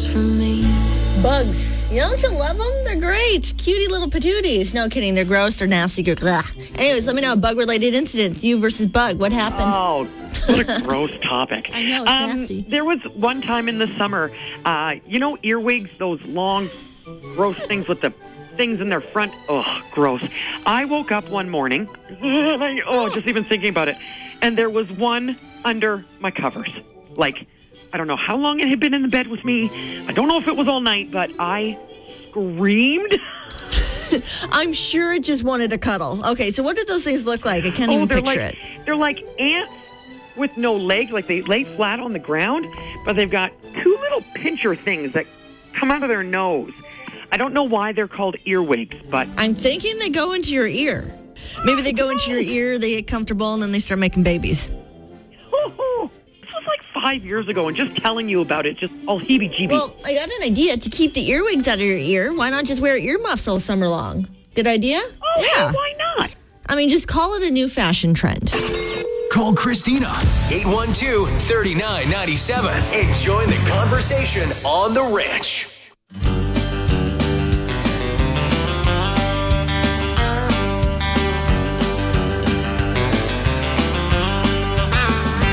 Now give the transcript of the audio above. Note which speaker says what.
Speaker 1: from me.
Speaker 2: Bugs. Don't you love them? They're great. Cutie little patooties. No kidding. They're gross. They're nasty. Anyways, let me know a bug-related incident. You versus bug. What happened?
Speaker 3: Oh, what a gross topic.
Speaker 2: I know, it's nasty.
Speaker 3: There was one time in the summer, earwigs, those long, gross things with the things in their front. Oh, gross. I woke up one morning, just even thinking about it, and there was one under my covers. Like, I don't know how long it had been in the bed with me. I don't know if it was all night, but I screamed.
Speaker 2: I'm sure it just wanted to cuddle. Okay, so what did those things look like? I can't even picture it.
Speaker 3: They're like ants with no legs. Like they lay flat on the ground, but they've got two little pincher things that come out of their nose. I don't know why they're called earwigs, but...
Speaker 2: I'm thinking they go into your ear. Maybe they go into your ear, they get comfortable, and then they start making babies.
Speaker 3: This was like 5 years ago, and just telling you about it, just all heebie-jeebies.
Speaker 2: Well, I got an idea to keep the earwigs out of your ear. Why not just wear earmuffs all summer long? Good idea?
Speaker 3: Oh, yeah. Why not?
Speaker 2: I mean, just call it a new fashion trend.
Speaker 4: Call Christina, 812-3997, and join the conversation on The Ranch.